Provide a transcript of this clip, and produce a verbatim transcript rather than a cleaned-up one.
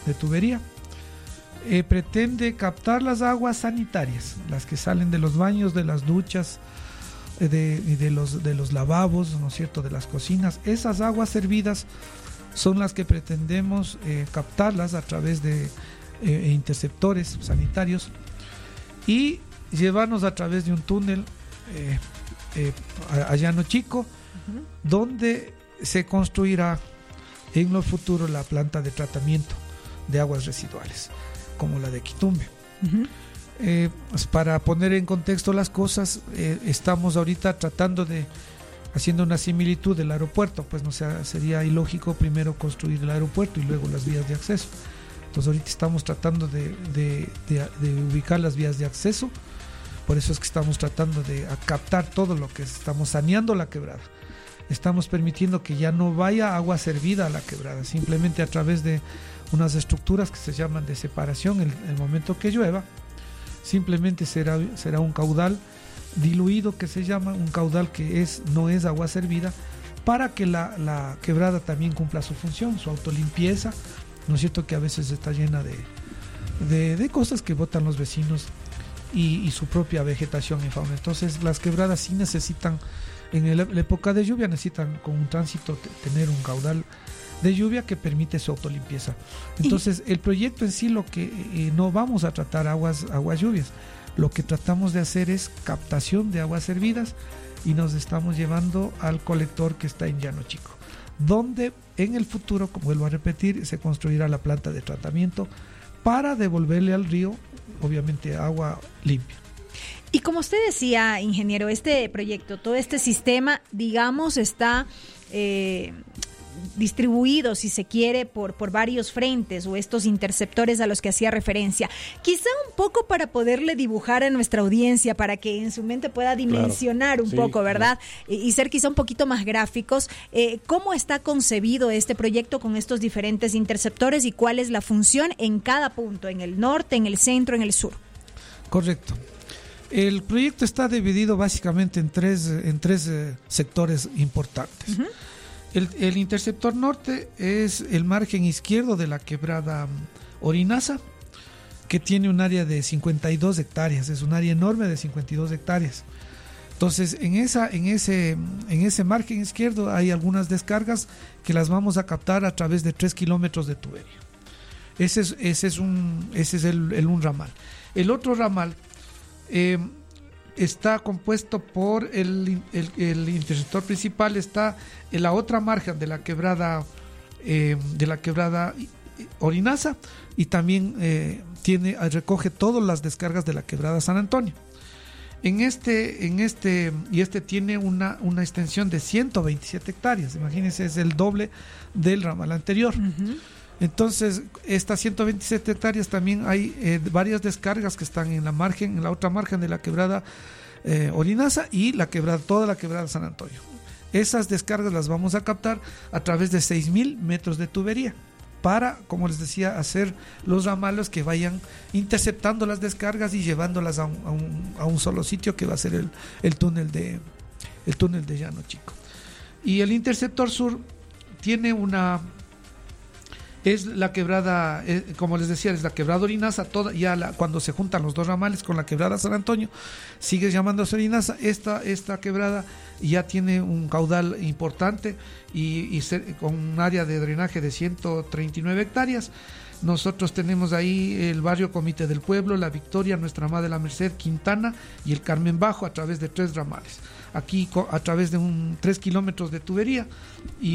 de tubería. Eh, pretende captar las aguas sanitarias, las que salen de los baños, de las duchas, eh, de, de, los, de los lavabos, ¿no es cierto?, de las cocinas. Esas aguas servidas son las que pretendemos eh, captarlas a través de eh, interceptores sanitarios y llevarnos a través de un túnel eh, eh, a, a Llano Chico, uh-huh. donde se construirá en lo futuro la planta de tratamiento de aguas residuales, como la de Quitumbe. Uh-huh. Eh, pues para poner en contexto las cosas, eh, estamos ahorita tratando de, haciendo una similitud del aeropuerto, pues no sea, sería ilógico primero construir el aeropuerto y luego las vías de acceso. Entonces ahorita estamos tratando de, de, de, de ubicar las vías de acceso, por eso es que estamos tratando de captar todo lo que estamos saneando la quebrada. Estamos permitiendo que ya no vaya agua servida a la quebrada, simplemente a través de unas estructuras que se llaman de separación. En el momento que llueva, simplemente será, será un caudal diluido, que se llama un caudal que es, no es agua servida, para que la, la quebrada también cumpla su función, su autolimpieza, ¿no es cierto?, que a veces está llena de, de, de cosas que botan los vecinos y, y su propia vegetación y fauna. Entonces las quebradas sí necesitan, en el, la época de lluvia necesitan con un tránsito t- tener un caudal de lluvia que permite su autolimpieza. Entonces el proyecto en sí, lo que eh, no vamos a tratar aguas, aguas lluvias, lo que tratamos de hacer es captación de aguas servidas y nos estamos llevando al colector que está en Llano Chico, donde en el futuro, como vuelvo a repetir, se construirá la planta de tratamiento para devolverle al río, obviamente, agua limpia. Y como usted decía, ingeniero, este proyecto, todo este sistema, digamos, está eh, distribuido, si se quiere, por, por varios frentes o estos interceptores a los que hacía referencia. Quizá un poco para poderle dibujar a nuestra audiencia, para que en su mente pueda dimensionar, claro, un sí, poco, ¿verdad? Claro. Y, y ser quizá un poquito más gráficos. Eh, ¿Cómo está concebido este proyecto con estos diferentes interceptores y cuál es la función en cada punto, en el norte, en el centro, en el sur? Correcto. El proyecto está dividido básicamente en tres, en tres eh, sectores importantes. Uh-huh. El, el interceptor norte es el margen izquierdo de la quebrada Orinaza, que tiene un área de cincuenta y dos hectáreas, es un área enorme de cincuenta y dos hectáreas. Entonces, en esa, en ese, en ese margen izquierdo hay algunas descargas que las vamos a captar a través de tres kilómetros de tubería. Ese es, ese es un, ese es el, el un ramal. El otro ramal eh, está compuesto por el, el, el interceptor principal, está en la otra margen de la quebrada eh, de la quebrada Orinaza, y también eh, tiene recoge todas las descargas de la quebrada San Antonio. En este, en este, y este tiene una, una extensión de ciento veintisiete hectáreas, imagínense, es el doble del ramal anterior. Uh-huh. Entonces, estas ciento veintisiete hectáreas también hay eh, varias descargas que están en la margen, en la otra margen de la quebrada eh, Orinaza y la quebrada, toda la quebrada San Antonio. Esas descargas las vamos a captar a través de seis mil metros de tubería para, como les decía, hacer los ramales que vayan interceptando las descargas y llevándolas a un, a un, a un solo sitio, que va a ser el, el túnel de el túnel de Llano Chico. Y el interceptor sur tiene una es la quebrada, eh, como les decía, es la quebrada Orinaza, toda, ya la, cuando se juntan los dos ramales con la quebrada San Antonio, sigue llamándose Orinaza. Esta, esta quebrada ya tiene un caudal importante y, y se, con un área de drenaje de ciento treinta y nueve hectáreas. Nosotros tenemos ahí el barrio Comité del Pueblo, La Victoria, Nuestra Madre de la Merced, Quintana y el Carmen Bajo, a través de tres ramales. Aquí a través de un tres kilómetros de tubería y